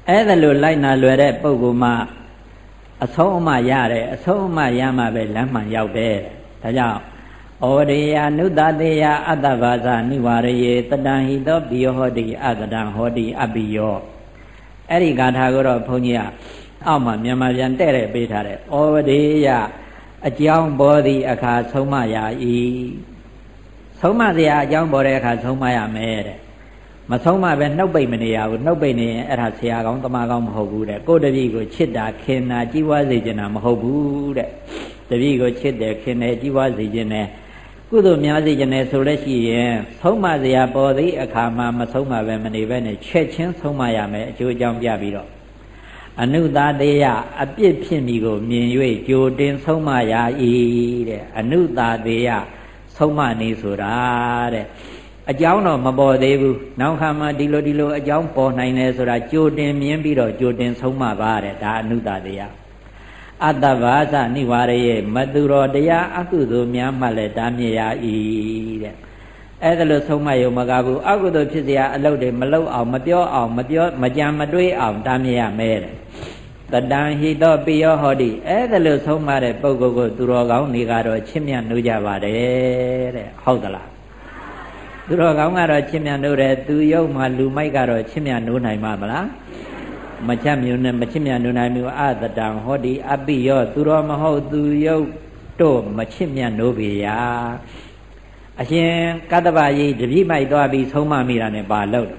အဲ့ဒါလိုလိုက်နာလွယ်တဲ့ပုဂ္ဂိုလ်မှအဆုံးအမရတယ်အဆုံးအမရမှပဲလမ်းမှန်ရောက်တယ်ဒါကြောင့်ဩဒေယနုတတေယအတ္တဘာဇနိဝရယေတတံဟိတောပိယောဟောတိအတတံဟောတိအပိယောအဲ့ဒီဂါထာကိုတော့ဘုန်းကြီးကအောက်မှာမြန်မာပြန်တဲ့တဲ့ပေးထားတယ်ဩဒေယအကြောင်းပေါ်သည့်အခါဆုံးမရ၏ဆုံးမစရာအကြောင်းပေါ်တဲ့အခါဆုံးမရမယ်တဲ့မဆုံးမပဲနှုတ်ပိတ်မနေရဘူးနှုတ်ပိတ်နေရင်အဲ့ဒါဆရာကောင်းတမကောင်းမဟုတ်ဘူးတဲ့ကိုယ်တပည့်ကိုချစ်တာခင်တာကြီးပွားစေချင်တာမဟုတ်ဘူးတဲ့တပည့်ကိုချစ်တယ်ခင်တယ်ကြီးပွားစေချင်တယ်ကုသိုလ်များစေချင်တယ်ဆိုလို့ရှိရင်ဆုံးမစရာပေါ်သည့်အခါမှာမဆုံးမပဲမနေပဲနဲ့ချက်ချင်းဆုံးမရမယ်အကျိုးအကြောင်းပြပြီးတော့အနုသာတေယအပြစ်ဖြစ်မိကိုမြင်၍ကြိုတင်ဆုံးမရ၏တဲ့အနုသာတေယဆုံးမနေဆိုတာတဲ့အကြောင်းတော့မပေါ်သေးဘူးနောက်ခါမှဒီလိုအကြောင်းပေါ်နိုင်တယ်ဆိုတာကြိုတင်မြင်ပြီးတော့ကြိုတင်ဆုံးမပါတဲ့ဒါအနုသာတေယအတ္တဘာဇနိဝရယေမတုရောတရားအကုသိုလ်များမှလည်းတားမြစ်ရ၏တဲ့အဲ့ဒါလို့ဆုံးမယုံမကဘူးအကုသိုလ်ဖြစ်စရာအလုပ်တွေမလုပ်အောင်မပြောအောင်မကြံမတွေးအောင်တားမြစ်ရမယ်တဲ့တတံဟိတောပိယောဟောတိအဲ့ဒါလို့ဆုံးမတဲ့ပုဂ္ဂိုလ်ကိုသူတော်ကောင်းတွေကတော့ချစ်မြတ်နိုးကြပါတယ်တဲ့ဟုတ်သလားသူတော်ကောင်းကတော့ချစ်မြတ်နိုးတယ်သူယုတ်မှလူမိုက်ကတော့ချစ်မြတ်နိုးနိုင်မှာမလားမချမျိုးနဲ့မချစ်မြတ်နိုးနိုင်မျိုးအတတံဟောတိအပိယောသူတော်မဟုတ်သူယုတ်တို့မချစ်မြတ်နိုးပေရာအရှင်ကတ္တဗကြီးတပိမိုက်သွားပြီးဆုံးမမိတာနဲ့ပါလို့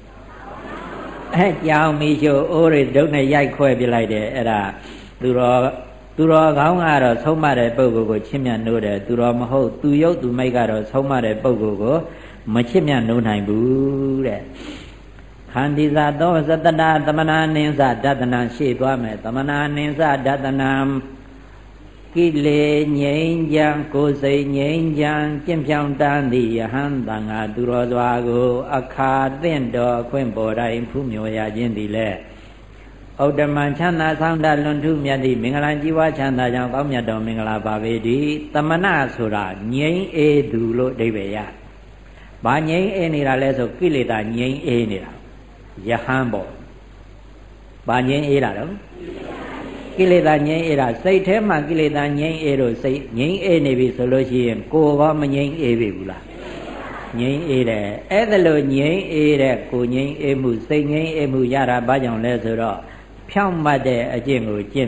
ကြောင်မီရှိုးအိုးတွေဒုတ်နဲ့ရိုက်ခွဲပြလိုက်တယ်အဲ့ဒါသူတော်ကောင်းကတော့ဆုံးမတဲ့ပုဂ္ဂိုလ်ကိုချစ်မြတ်နိုးတယ်သူတော်မဟုတ်သူယုတ်သူမိုက်ကတော့ဆုံးမတဲ့ပုဂ္ဂိုလ်ကိုမချစ်မြတ်နိုးနိုင်ဘူးတဲ့ခန္တီဇာသောသတ္တနာသမနာနိစ္စဒသနာရှေ့သွားမယ်သမနာနိစ္စဒသနာကိလေငြိမ်းချမ်းကိုယ်စိတ်ငြိမ်းချမ်းကျင့်ဖြောင်းတန်းသည့်ယဟန်တန်ဃာသူတော်စွာကိုအခါသင့်တော်ခွင့်ပေါ်တိုင်းဖူးမြော်ရခြင်းသည်လည်းဩတ္တမချမ်းသာဆောင်တလွန်ထုမြတ်သည့်မင်္ဂလာကြီးပွားချမ်းသာကြောင့်ကောင်းမြတ်တော်မင်္ဂလာပါပေတည်းသမဏဆိုတာငြိမ်းအေးသူလို့အဓိပ္ပာယ်ရဘာငြိမ်းအေးနေတာလဲဆိုကိလေသာငြိမ်းအေးနေတာယဟန်ပေါ့ဘာငြိမ်းအေးတာတော့ကိလေသာငြိမ်းအေးတာစိတ်ထဲမှာကိလေသာငြိမ်းအေးလို့စိတ်ငြိမ်းအေးနေပြီဆိုလို့ရှိရင်ကိုယ်ကမငြိမ်းအေးပြီဘူးလားငြိမ်းအေးတယ်အဲ့ဒါလို့ငြိမ်းအေးတဲ့ကိုငြိမ်းအေးမှုစိတ်ငြိမ်းအေးမှုရတာဘာကြောင့်လဲဆိုတော့ဖြောင့်မတ်တဲ့အကျင့်ကိုကျင့်